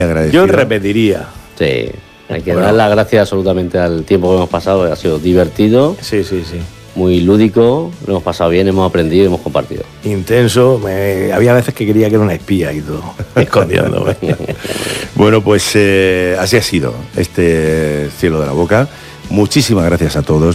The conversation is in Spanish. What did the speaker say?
Agradecido. Yo repetiría. Sí, hay que dar las gracias absolutamente al tiempo que hemos pasado. Ha sido divertido, Sí. muy lúdico, lo hemos pasado bien, hemos aprendido y hemos compartido. Intenso. Había veces que quería que era una espía y todo, escondiéndome. Bueno, pues así ha sido este Cielo de la Boca. Muchísimas gracias a todos.